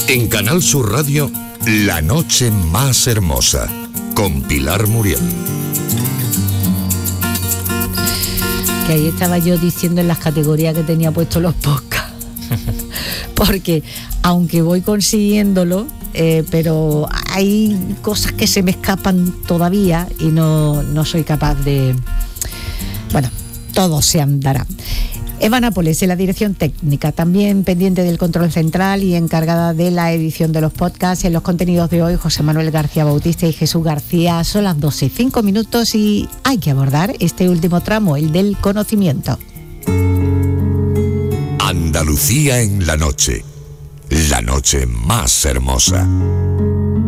En Canal Sur Radio, La Noche Más Hermosa, con Pilar Muriel. Que ahí estaba yo diciendo en las categorías que tenía puestos los podcasts. Porque aunque voy consiguiéndolo, pero hay cosas que se me escapan todavía y no soy capaz de... Bueno, todo se andará. Eva Nápoles, en la dirección técnica, también pendiente del control central y encargada de la edición de los podcasts. En los contenidos de hoy, José Manuel García Bautista y Jesús García. Son las 12:05 y hay que abordar este último tramo, el del conocimiento. Andalucía en la noche más hermosa.